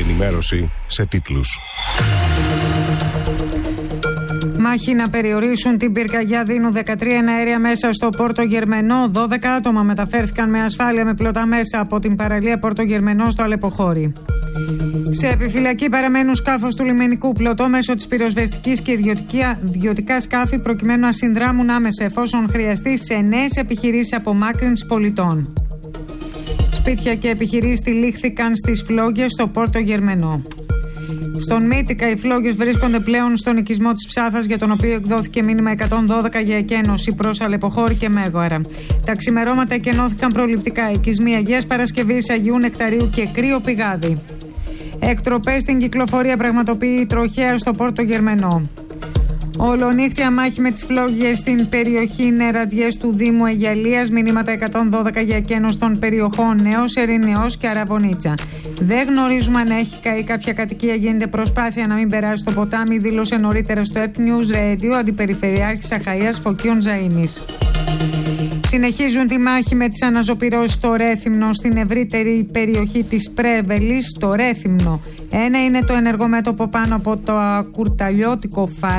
ενημέρωση σε τίτλους. Μάχη να περιορίσουν την πυρκαγιά, δίνουν 13 αέρια μέσα στο Πόρτο Γερμενό. 12 άτομα μεταφέρθηκαν με ασφάλεια με πλωτά μέσα από την παραλία Πόρτο Γερμενό στο Αλεποχώρι. Σε επιφυλακή παραμένουν σκάφος του λιμενικού πλωτό μέσω της πυροσβεστικής και ιδιωτικά σκάφη προκειμένου να συνδράμουν άμεσα εφόσον χρειαστεί σε νέες επιχειρήσεις απομάκρυνσης πολιτών. Σπίτια και επιχειρήσεις τυλίχθηκαν στις φλόγες στο Πόρτο Γερμενό. Στον Μύτικα οι φλόγες βρίσκονται πλέον στον οικισμό της Ψάθας, για τον οποίο εκδόθηκε μήνυμα 112 για εκένωση προς Αλεποχώρι και Μέγορα. Τα ξημερώματα εκενώθηκαν προληπτικά. Οικισμοί Αγίας Παρασκευής, Αγίου Νεκταρίου και Κρύο Πηγάδι. Εκτροπές στην κυκλοφορία πραγματοποιεί η τροχέα στο Πόρτο Γερμενό. Ολονύχτια μάχη με τις φλόγες στην περιοχή Νερατζιές του Δήμου Αιγιαλίας. Μηνύματα 112 για εκένωση των περιοχών Νέος, Ερηνεός και Αραβωνίτσα. Δεν γνωρίζουμε αν έχει καεί κάποια κατοικία. Γίνεται προσπάθεια να μην περάσει στο ποτάμι, δήλωσε νωρίτερα στο Earth News Radio αντιπεριφερειάρχης Αχαΐας Φωκίων Ζαΐμης. Συνεχίζουν τη μάχη με τις αναζωπυρώσεις στο Ρέθυμνο, στην ευρύτερη περιοχή της Πρέβελης, στο Ρέθυμνο. Ένα είναι το ενεργό μέτωπο πάνω από το κουρταλιώτικο φάρ.